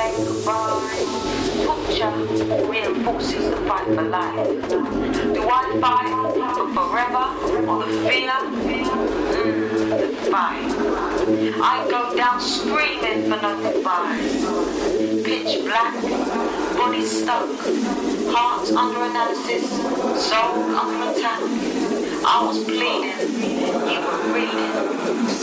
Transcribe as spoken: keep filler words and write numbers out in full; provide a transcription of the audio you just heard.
saying goodbye. Torture reinforces the fight for life. Do I fight for forever or the fear? Mm, the fight. I go down screaming for no goodbyes. Pitch black, body stuck, heart under analysis, soul under attack. I was pleading, you were reading.